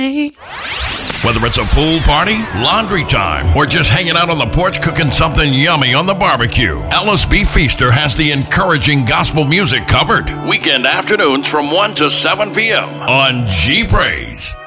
Whether it's a pool party, laundry time, or just hanging out on the porch cooking something yummy on the barbecue, Ellis B. Feaster has the encouraging gospel music covered. Weekend afternoons from 1 to 7 p.m. on G Praise.